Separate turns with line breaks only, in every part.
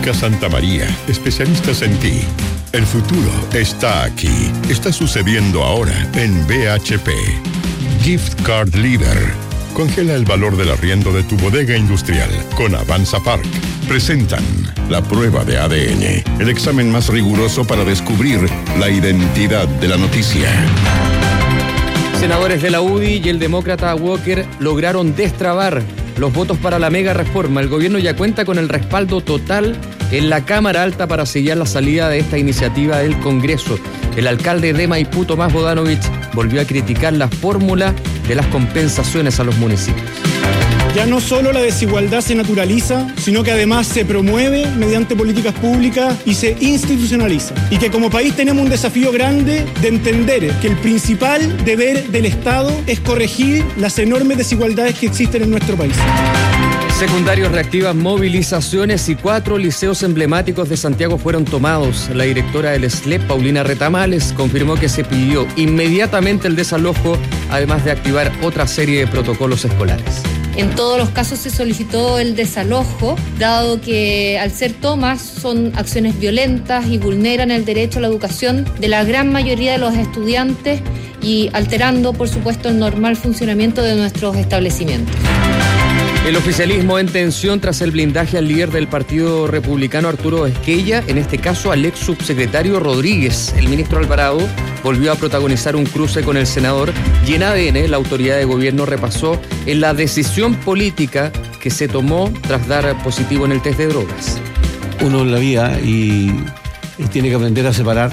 Clínica Santa María, especialistas en ti. El futuro está aquí. Está sucediendo ahora en BHP. Gift Card Leader. Congela el valor del arriendo de tu bodega industrial con Avanza Park. Presentan la prueba de ADN, el examen más riguroso para descubrir la identidad de la noticia.
Senadores de la UDI y el demócrata Walker lograron destrabar los votos para la mega reforma. El gobierno ya cuenta con el respaldo total en la Cámara Alta para sellar la salida de esta iniciativa del Congreso. El alcalde de Maipú, Tomás Bodanovich, volvió a criticar la fórmula de las compensaciones a los municipios.
Ya no solo la desigualdad se naturaliza, sino que además se promueve mediante políticas públicas y se institucionaliza. Y que como país tenemos un desafío grande de entender que el principal deber del Estado es corregir las enormes desigualdades que existen en nuestro país.
Secundarios reactivan movilizaciones y 4 liceos emblemáticos de Santiago fueron tomados. La directora del SLEP, Paulina Retamales, confirmó que se pidió inmediatamente el desalojo, además de activar otra serie de protocolos escolares.
En todos los casos se solicitó el desalojo, dado que al ser tomas son acciones violentas y vulneran el derecho a la educación de la gran mayoría de los estudiantes y alterando, por supuesto, el normal funcionamiento de nuestros establecimientos.
El oficialismo en tensión tras el blindaje al líder del Partido Republicano, Arturo Esquella, en este caso al ex subsecretario Rodríguez. El ministro Alvarado volvió a protagonizar un cruce con el senador y en ADN la autoridad de gobierno repasó en la decisión política que se tomó tras dar positivo en el test de drogas.
Uno en la vida y tiene que aprender a separar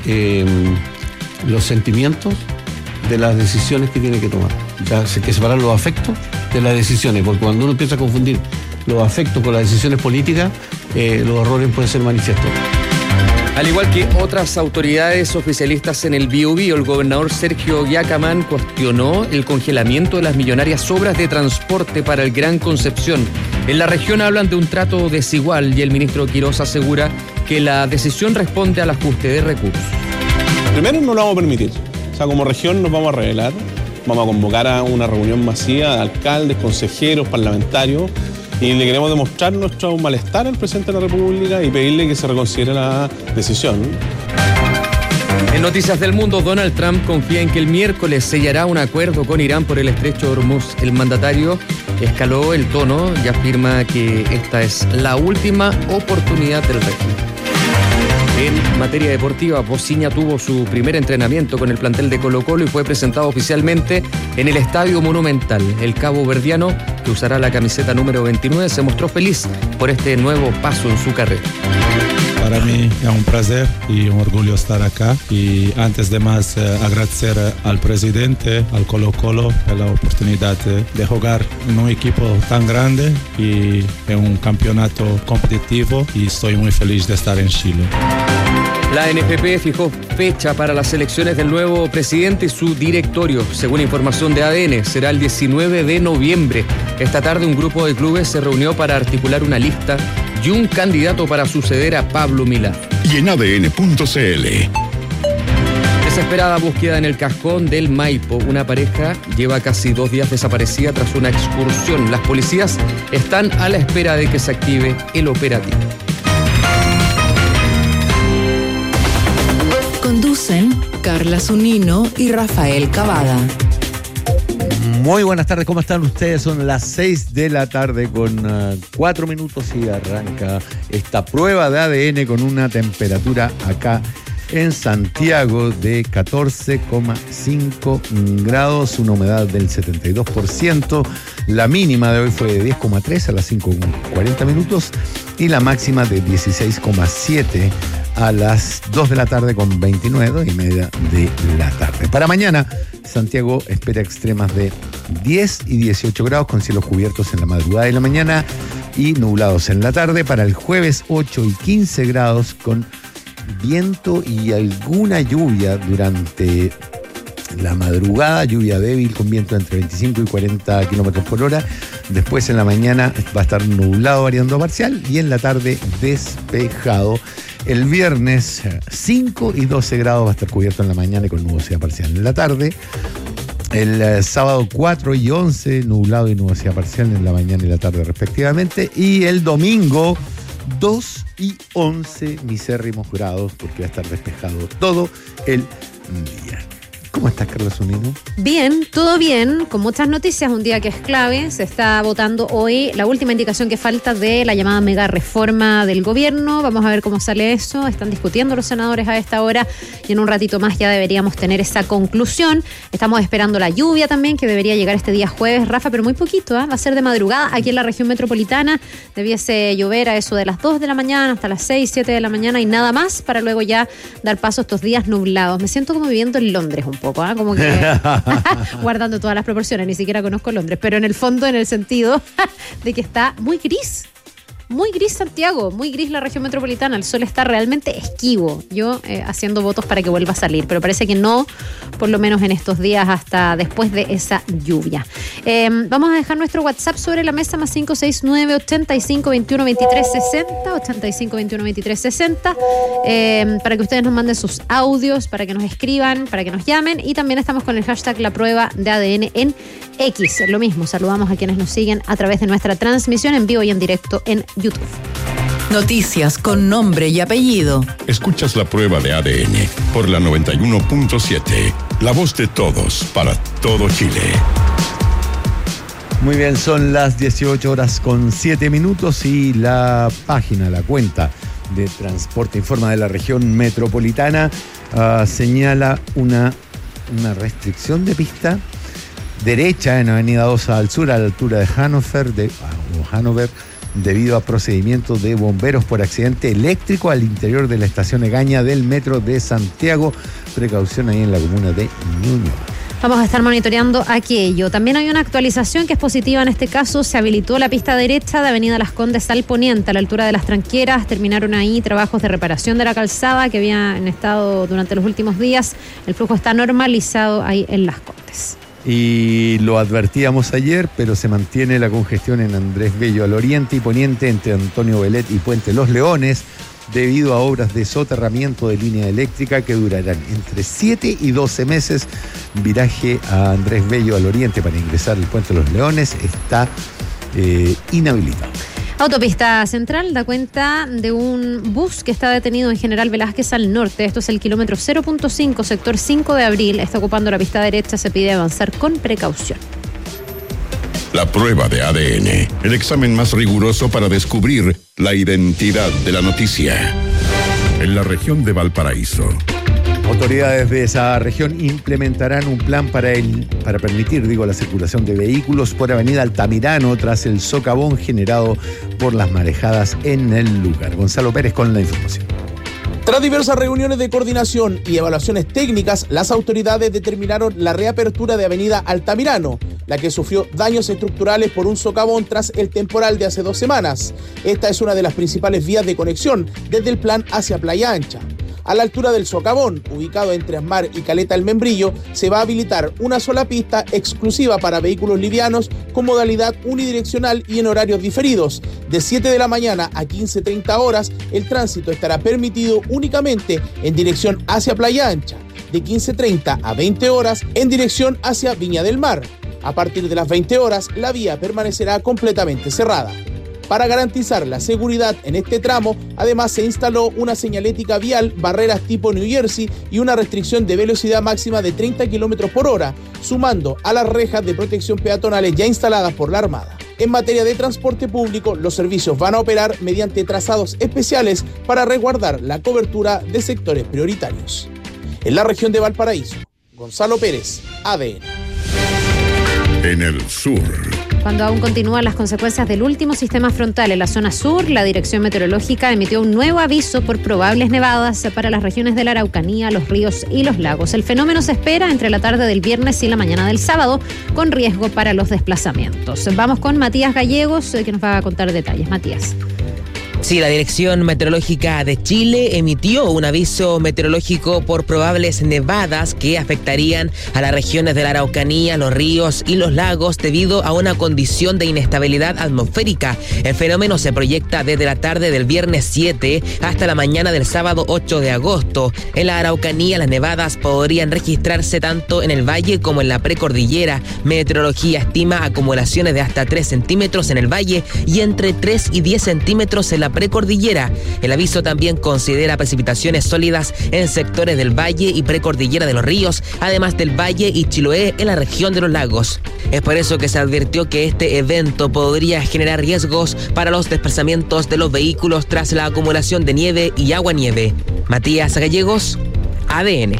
los sentimientos de las decisiones que tiene que tomar. Ya hay que separar los afectos de las decisiones, porque cuando uno empieza a confundir los afectos con las decisiones políticas, los errores pueden ser manifiestos.
Al igual que otras autoridades oficialistas en el Biobío, el gobernador Sergio Giacamán cuestionó el congelamiento de las millonarias obras de transporte para el Gran Concepción. En la región hablan de un trato desigual y el ministro Quirós asegura que la decisión responde al ajuste de recursos.
Primero, no lo vamos a permitir. O sea, como región nos vamos a rebelar. Vamos a convocar a una reunión masiva de alcaldes, consejeros, parlamentarios y le queremos demostrar nuestro malestar al presidente de la República y pedirle que se reconsidere la decisión.
En Noticias del Mundo, Donald Trump confía en que el miércoles sellará un acuerdo con Irán por el estrecho de Hormuz. El mandatario escaló el tono y afirma que esta es la última oportunidad del régimen. En materia deportiva, Pociña tuvo su primer entrenamiento con el plantel de Colo-Colo y fue presentado oficialmente en el Estadio Monumental. El caboverdiano, que usará la camiseta número 29, se mostró feliz por este nuevo paso en su carrera.
Para mí es un placer y un orgullo estar acá y antes de más agradecer al presidente, al Colo-Colo, por la oportunidad de jugar en un equipo tan grande y en un campeonato competitivo y estoy muy feliz de estar en Chile.
La NFP fijó fecha para las elecciones del nuevo presidente y su directorio. Según información de ADN, será el 19 de noviembre. Esta tarde un grupo de clubes se reunió para articular una lista y un candidato para suceder a Pablo Milad.
Y en ADN.cl.
Desesperada búsqueda en el Cascón del Maipo. Una pareja lleva casi 2 días desaparecida tras una excursión. Las policías están a la espera de que se active el operativo.
Conducen Carla Zunino y Rafael Cavada.
Muy buenas tardes, ¿cómo están ustedes? Son las 6 de la tarde con 4 minutos y arranca esta prueba de ADN con una temperatura acá en Santiago de 14,5 grados, una humedad del 72%. La mínima de hoy fue de 10,3 a las 5:40 minutos y la máxima de 16,7 a las 2 de la tarde con 29:30 de la tarde. Para mañana, Santiago espera extremas de 10 y 18 grados con cielos cubiertos en la madrugada y la mañana y nublados en la tarde. Para el jueves, 8 y 15 grados con viento y alguna lluvia durante la madrugada, lluvia débil con viento entre 25 y 40 kilómetros por hora. Después en la mañana va a estar nublado variando parcial y en la tarde despejado. El viernes 5 y 12 grados va a estar cubierto en la mañana y con nubosidad parcial en la tarde. El sábado 4 y 11 nublado y nubosidad parcial en la mañana y la tarde respectivamente. Y el domingo 2 y 11 misérrimos grados, porque va a estar despejado todo el día. ¿Cómo estás, Carla Zunino?
Bien, todo bien, con muchas noticias, un día que es clave. Se está votando hoy la última indicación que falta de la llamada mega reforma del gobierno. Vamos a ver cómo sale eso. Están discutiendo los senadores a esta hora y en un ratito más ya deberíamos tener esa conclusión. Estamos esperando la lluvia también, que debería llegar este día jueves, Rafa, pero muy poquito, ¿eh? Va a ser de madrugada aquí en la región metropolitana. Debiese llover a eso de las 2 de la mañana hasta las 6, 7 de la mañana y nada más, para luego ya dar paso a estos días nublados. Me siento como viviendo en Londres un poco, ¿eh? Como que guardando todas las proporciones, ni siquiera conozco Londres, pero en el fondo, en el sentido de que está muy gris Santiago, muy gris la región metropolitana. El sol está realmente esquivo. Yo haciendo votos para que vuelva a salir, pero parece que no, por lo menos en estos días hasta después de esa lluvia. Vamos a dejar nuestro WhatsApp sobre la mesa, más 569-8521-2360, para que ustedes nos manden sus audios, para que nos escriban, para que nos llamen, y también estamos con el hashtag La Prueba de ADN en X. Lo mismo, saludamos a quienes nos siguen a través de nuestra transmisión en vivo y en directo en YouTube.
Noticias con nombre y apellido.
Escuchas La Prueba de ADN por la 91.7. La voz de todos para todo Chile.
Muy bien, son las 18:07 y la cuenta de Transporte Informa de la región metropolitana señala una restricción de pista derecha en Avenida 2 al sur, a la altura de Hannover, debido a procedimientos de bomberos por accidente eléctrico al interior de la estación Egaña del Metro de Santiago. Precaución ahí en la comuna de Ñuñoa.
Vamos a estar monitoreando aquello. También hay una actualización que es positiva en este caso. Se habilitó la pista derecha de Avenida Las Condes al poniente, a la altura de Las Tranqueras. Terminaron ahí trabajos de reparación de la calzada que habían estado durante los últimos días. El flujo está normalizado ahí en Las Condes.
Y lo advertíamos ayer, pero se mantiene la congestión en Andrés Bello al oriente y poniente entre Antonio Belet y Puente Los Leones, debido a obras de soterramiento de línea eléctrica que durarán entre 7 y 12 meses. Viraje a Andrés Bello al oriente para ingresar al Puente Los Leones está inhabilitado.
Autopista Central da cuenta de un bus que está detenido en General Velázquez al norte. Esto es el kilómetro 0.5, sector 5 de abril. Está ocupando la pista derecha. Se pide avanzar con precaución.
La Prueba de ADN, el examen más riguroso para descubrir la identidad de la noticia. En la región de Valparaíso.
Autoridades de esa región implementarán un plan para permitir, la circulación de vehículos por Avenida Altamirano tras el socavón generado por las marejadas en el lugar. Gonzalo Pérez con la información.
Tras diversas reuniones de coordinación y evaluaciones técnicas, las autoridades determinaron la reapertura de Avenida Altamirano, la que sufrió daños estructurales por un socavón tras el temporal de hace 2 semanas. Esta es una de las principales vías de conexión desde el plan hacia Playa Ancha. A la altura del socavón, ubicado entre Asmar y Caleta El Membrillo, se va a habilitar una sola pista exclusiva para vehículos livianos con modalidad unidireccional y en horarios diferidos. De 7 de la mañana a 15:30 horas, el tránsito estará permitido únicamente en dirección hacia Playa Ancha. De 15:30 a 20 horas, en dirección hacia Viña del Mar. A partir de las 20 horas, la vía permanecerá completamente cerrada. Para garantizar la seguridad en este tramo, además se instaló una señalética vial, barreras tipo New Jersey y una restricción de velocidad máxima de 30 km por hora, sumando a las rejas de protección peatonales ya instaladas por la Armada. En materia de transporte público, los servicios van a operar mediante trazados especiales para resguardar la cobertura de sectores prioritarios. En la región de Valparaíso, Gonzalo Pérez, ADN.
En el sur.
Cuando aún continúan las consecuencias del último sistema frontal en la zona sur, la Dirección Meteorológica emitió un nuevo aviso por probables nevadas para las regiones de la Araucanía, los ríos y los lagos. El fenómeno se espera entre la tarde del viernes y la mañana del sábado, con riesgo para los desplazamientos. Vamos con Matías Gallegos, que nos va a contar detalles. Matías.
Sí, la Dirección Meteorológica de Chile emitió un aviso meteorológico por probables nevadas que afectarían a las regiones de la Araucanía, los ríos y los lagos debido a una condición de inestabilidad atmosférica. El fenómeno se proyecta desde la tarde del viernes 7 hasta la mañana del sábado 8 de agosto. En la Araucanía las nevadas podrían registrarse tanto en el valle como en la precordillera. Meteorología estima acumulaciones de hasta 3 centímetros en el valle y entre 3 y 10 centímetros en la precordillera. El aviso también considera precipitaciones sólidas en sectores del valle y precordillera de los ríos, además del valle y Chiloé en la región de los lagos. Es por eso que se advirtió que este evento podría generar riesgos para los desplazamientos de los vehículos tras la acumulación de nieve y aguanieve. Matías Gallegos, ADN.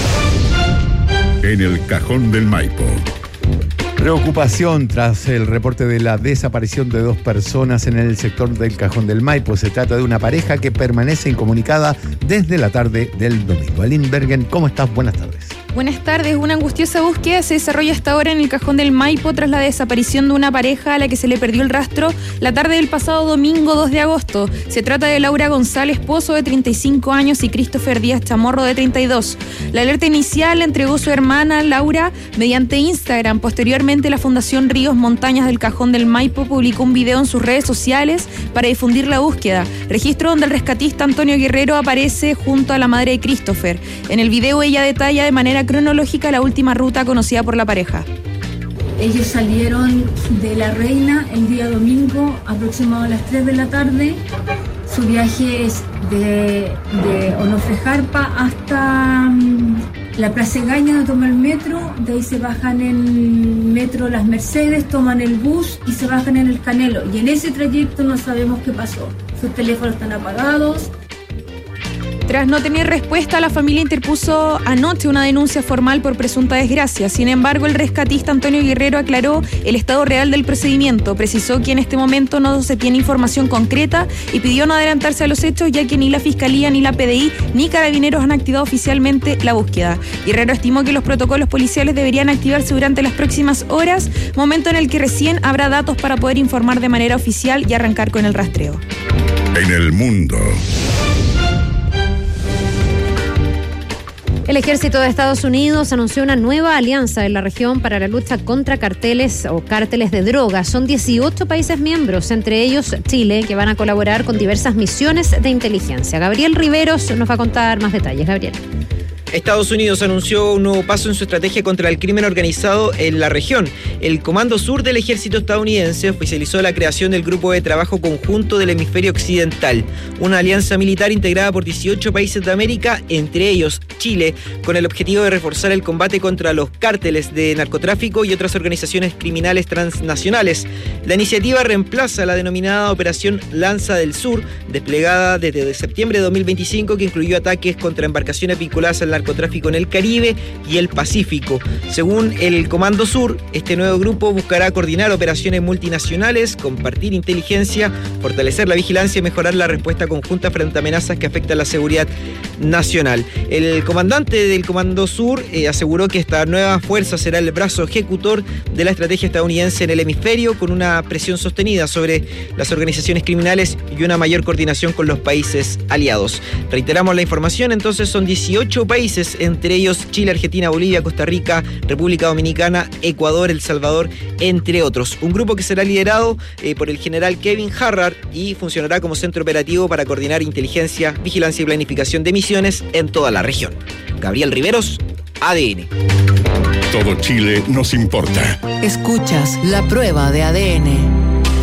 En el Cajón del Maipo.
Preocupación tras el reporte de la desaparición de 2 personas en el sector del Cajón del Maipo. Se trata de una pareja que permanece incomunicada desde la tarde del domingo. Aline Bergen, ¿cómo estás? Buenas tardes.
Buenas tardes. Una angustiosa búsqueda se desarrolla hasta ahora en el Cajón del Maipo tras la desaparición de una pareja a la que se le perdió el rastro la tarde del pasado domingo 2 de agosto. Se trata de Laura González Pozo, de 35 años, y Christopher Díaz Chamorro, de 32. La alerta inicial la entregó su hermana Laura mediante Instagram. Posteriormente, la Fundación Ríos Montañas del Cajón del Maipo publicó un video en sus redes sociales para difundir la búsqueda. Registro donde el rescatista Antonio Guerrero aparece junto a la madre de Christopher. En el video ella detalla de manera cronológica la última ruta conocida por la pareja.
Ellos salieron de La Reina el día domingo aproximado a las 3 de la tarde. Su viaje es de Onofre Jarpa hasta la Plaza Egaña, donde toma el metro. De ahí se bajan en metro Las Mercedes, toman el bus y se bajan en el Canelo. Y en ese trayecto no sabemos qué pasó. Sus teléfonos están apagados.
Tras no tener respuesta, la familia interpuso anoche una denuncia formal por presunta desgracia. Sin embargo, el rescatista Antonio Guerrero aclaró el estado real del procedimiento. Precisó que en este momento no se tiene información concreta y pidió no adelantarse a los hechos, ya que ni la Fiscalía, ni la PDI, ni Carabineros han activado oficialmente la búsqueda. Guerrero estimó que los protocolos policiales deberían activarse durante las próximas horas, momento en el que recién habrá datos para poder informar de manera oficial y arrancar con el rastreo.
En el mundo.
El ejército de Estados Unidos anunció una nueva alianza en la región para la lucha contra carteles o cárteles de drogas. Son 18 países miembros, entre ellos Chile, que van a colaborar con diversas misiones de inteligencia. Gabriel Riveros nos va a contar más detalles. Gabriel.
Estados Unidos anunció un nuevo paso en su estrategia contra el crimen organizado en la región. El Comando Sur del Ejército estadounidense oficializó la creación del Grupo de Trabajo Conjunto del Hemisferio Occidental, una alianza militar integrada por 18 países de América, entre ellos Chile, con el objetivo de reforzar el combate contra los cárteles de narcotráfico y otras organizaciones criminales transnacionales. La iniciativa reemplaza la denominada Operación Lanza del Sur, desplegada desde septiembre de 2025, que incluyó ataques contra embarcaciones vinculadas al narcotráfico en el Caribe y el Pacífico. Según el Comando Sur, este nuevo grupo buscará coordinar operaciones multinacionales, compartir inteligencia, fortalecer la vigilancia y mejorar la respuesta conjunta frente a amenazas que afectan la seguridad nacional. El comandante del Comando Sur aseguró que esta nueva fuerza será el brazo ejecutor de la estrategia estadounidense en el hemisferio, con una presión sostenida sobre las organizaciones criminales y una mayor coordinación con los países aliados. Reiteramos la información, entonces son 18 países, entre ellos Chile, Argentina, Bolivia, Costa Rica, República Dominicana, Ecuador, El Salvador, entre otros. Un grupo que será liderado por el general Kevin Harrard y funcionará como centro operativo para coordinar inteligencia, vigilancia y planificación de misiones en toda la región. Gabriel Riveros, ADN.
Todo Chile nos importa.
Escuchas la prueba de ADN.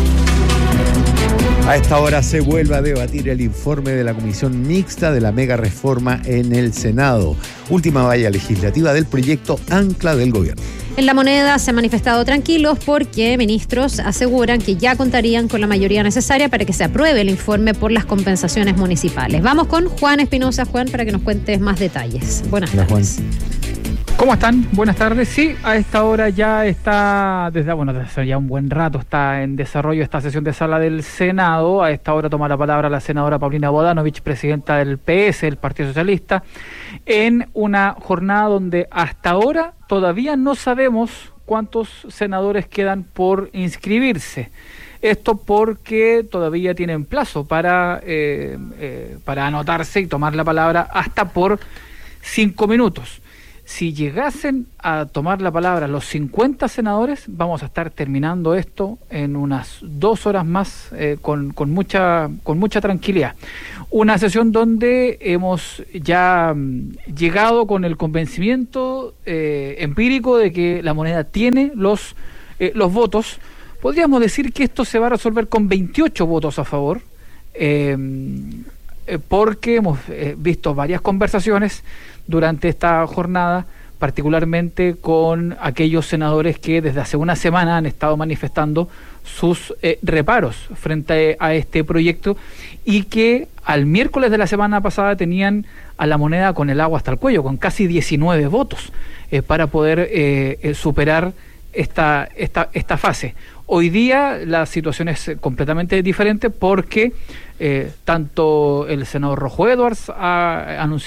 A esta hora se vuelve a debatir el informe de la Comisión Mixta de la Mega Reforma en el Senado. Última valla legislativa del proyecto Ancla del Gobierno.
En La Moneda se han manifestado tranquilos porque ministros aseguran que ya contarían con la mayoría necesaria para que se apruebe el informe por las compensaciones municipales. Vamos con Juan Espinosa. Juan, para que nos cuentes más detalles. Buenas tardes. Juan.
¿Cómo están? Buenas tardes. Sí, a esta hora ya está, desde ya un buen rato está en desarrollo esta sesión de sala del Senado. A esta hora toma la palabra la senadora Paulina Bodanovich, presidenta del PS, el Partido Socialista, en una jornada donde hasta ahora todavía no sabemos cuántos senadores quedan por inscribirse. Esto porque todavía tienen plazo para anotarse y tomar la palabra hasta por 5 minutos. Si llegasen a tomar la palabra los 50 senadores, vamos a estar terminando esto en unas 2 horas más con mucha tranquilidad. Una sesión donde hemos ya llegado con el convencimiento empírico de que La Moneda tiene los votos. Podríamos decir que esto se va a resolver con 28 votos a favor porque hemos visto varias conversaciones durante esta jornada, particularmente con aquellos senadores que desde hace una semana han estado manifestando sus reparos frente a este proyecto y que al miércoles de la semana pasada tenían a la moneda con el agua hasta el cuello, con casi 19 votos para poder superar esta fase. Hoy día la situación es completamente diferente porque tanto el senador Rojo Edwards ha anunciado